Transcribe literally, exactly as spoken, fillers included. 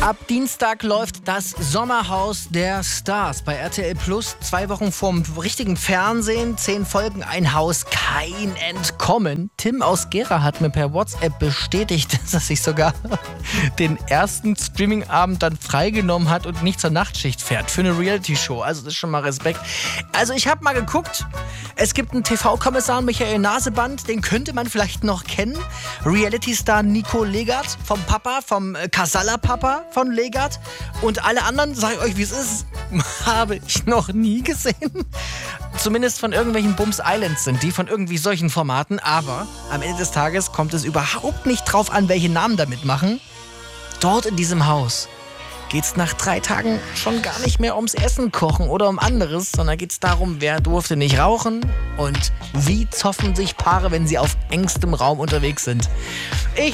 Ab Dienstag läuft das Sommerhaus der Stars bei R T L Plus. Zwei Wochen vorm richtigen Fernsehen, zehn Folgen, ein Haus, kein Entkommen. Tim aus Gera hat mir per WhatsApp bestätigt, dass er sich sogar den ersten Streaming-Abend dann freigenommen hat und nicht zur Nachtschicht fährt für eine Reality-Show. Also das ist schon mal Respekt. Also ich habe mal geguckt, es gibt einen T V-Kommissar, Michael Naseband, den könnte man vielleicht noch kennen. Reality-Star Nico Legert vom Papa, vom Casalla-Papa von Legert. Und alle anderen, sag ich euch, wie es ist, habe ich noch nie gesehen. Zumindest von irgendwelchen Bums Islands sind die, von irgendwie solchen Formaten. Aber am Ende des Tages kommt es überhaupt nicht drauf an, welche Namen da mitmachen. Dort in diesem Haus geht's nach drei Tagen schon gar nicht mehr ums Essen kochen oder um anderes, sondern geht's darum, wer durfte nicht rauchen und wie zoffen sich Paare, wenn sie auf engstem Raum unterwegs sind. Ich